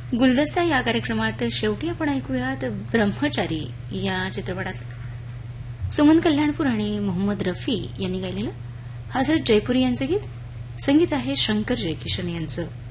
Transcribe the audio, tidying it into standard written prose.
गुलदस्ता या कार्यक्रमात शेवटी आपण ऐकूयात ब्रह्मचारी या चित्रपटात सुमन कल्याणपूर आणि मोहम्मद रफी यांनी गायलेलं हजरत जयपुरी यांचं गीत. संगीत आहे शंकर जयकिशन यांचं.